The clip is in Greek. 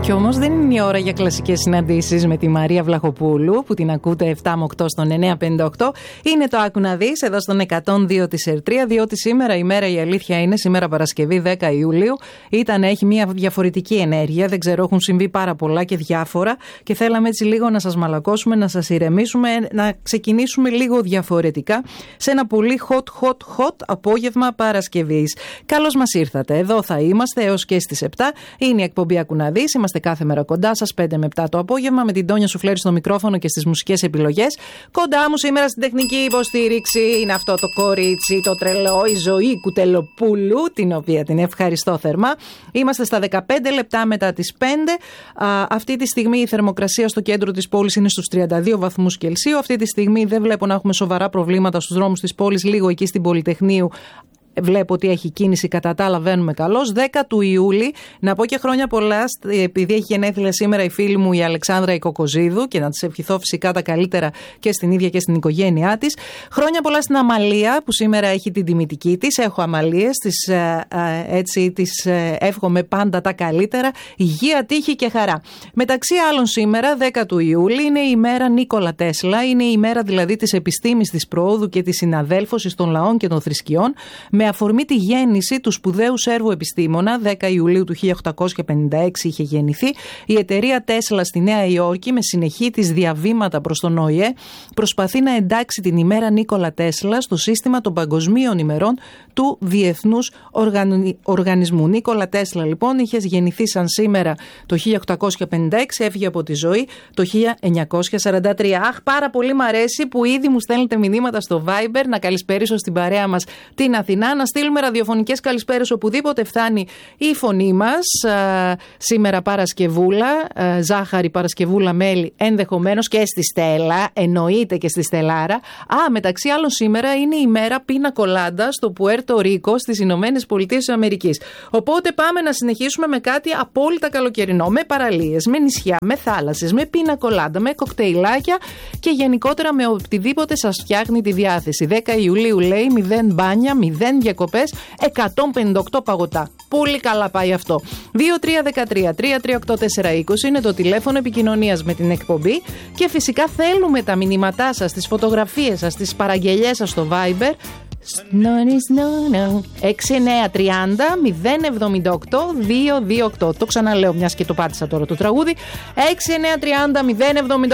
Κι όμως δεν είναι η ώρα για κλασικές συναντήσεις με τη Μαρία Βλαχοπούλου, που την ακούτε 7 με 8 στον 958. Είναι το Άκου να δεις εδώ στον 102 της Ερτρία, διότι σήμερα η μέρα, η αλήθεια είναι, σήμερα Παρασκευή 10 Ιουλίου, έχει μια διαφορετική ενέργεια. Δεν ξέρω, έχουν συμβεί πάρα πολλά και διάφορα και θέλαμε έτσι λίγο να σας μαλακώσουμε, να σας ηρεμήσουμε, να ξεκινήσουμε λίγο διαφορετικά σε ένα πολύ hot απόγευμα Παρασκευής. Καλώς μας ήρθατε. Εδώ θα είμαστε έως και στις 7. Είναι η εκπομπή Άκου να δεις. Είμαστε κάθε μέρα κοντά σας 5 με 7 το απόγευμα με την Τόνια Σουφλέρη στο μικρόφωνο και στις μουσικές επιλογές. Κοντά μου σήμερα στην τεχνική υποστήριξη είναι αυτό το κορίτσι, το τρελό, η Ζωή Κουτελοπούλου, την οποία την ευχαριστώ θερμά. Είμαστε στα 15 λεπτά μετά τις 5. Αυτή τη στιγμή η θερμοκρασία στο κέντρο της πόλης είναι στους 32 βαθμούς Κελσίου. Αυτή τη στιγμή δεν βλέπω να έχουμε σοβαρά προβλήματα στους δρόμους της πόλης, λίγο εκεί στην Πολυτεχνείου. Βλέπω ότι έχει κίνηση, κατά τα άλλα βαίνουμε καλώς. 10 του Ιούλη, να πω και χρόνια πολλά, επειδή έχει γενέθλια σήμερα η φίλη μου η Αλεξάνδρα η Κοκοζίδου, και να της ευχηθώ φυσικά τα καλύτερα και στην ίδια και στην οικογένειά της. Χρόνια πολλά στην Αμαλία που σήμερα έχει την τιμητική της. Έχω Αμαλίες, έτσι της εύχομαι πάντα τα καλύτερα, υγεία, τύχη και χαρά. Μεταξύ άλλων σήμερα, 10 του Ιούλη, είναι η ημέρα Νίκολα Τέσλα, είναι η ημέρα δηλαδή της επιστήμης, της προόδου και της συναδέλφωσης των λαών και των θρησκειών. Με αφορμή τη γέννηση του σπουδαίου Σέρβου επιστήμονα, 10 Ιουλίου του 1856 είχε γεννηθεί, η εταιρεία Τέσλα στη Νέα Υόρκη, με συνεχή της διαβήματα προς τον ΟΗΕ, προσπαθεί να εντάξει την ημέρα Νίκολα Τέσλα στο σύστημα των παγκοσμίων ημερών του Διεθνούς Οργανισμού. Νίκολα Τέσλα λοιπόν είχε γεννηθεί σαν σήμερα το 1856, έφυγε από τη ζωή το 1943. Αχ, πάρα πολύ μ' αρέσει που ήδη μου στέλνετε μηνύματα στο Viber να καλησπερίσω στην παρέα μας την Αθηνά, να στείλουμε ραδιοφωνικές καλησπέρες οπουδήποτε φτάνει η φωνή μας. Σήμερα Παρασκευούλα, ζάχαρη Παρασκευούλα μέλι, ενδεχομένως και στη Στέλλα, εννοείται και στη Στελάρα. Μεταξύ άλλων σήμερα είναι η μέρα πίνα κολάντα στο Πουέρτο Ρίκο στις Ηνωμένες Πολιτείες της Αμερικής. Οπότε πάμε να συνεχίσουμε με κάτι απόλυτα καλοκαιρινό, με παραλίες, με νησιά, με θάλασσες, με πίνα κολάντα, με κοκτέιλάκια και γενικότερα με οτιδήποτε σας φτιάχνει τη διάθεση. 10 Ιουλίου λέει 0 μπάνια, 0 διακοπές, 158 παγωτά. Πολύ καλά πάει αυτό. 2313-338-420 είναι το τηλέφωνο επικοινωνίας με την εκπομπή και φυσικά θέλουμε τα μηνύματά σας, τις φωτογραφίες σας, τις παραγγελιές σας στο Viber. 6930-078-228. Το ξαναλέω μιας και το πάτησα τώρα το τραγούδι. 6930-078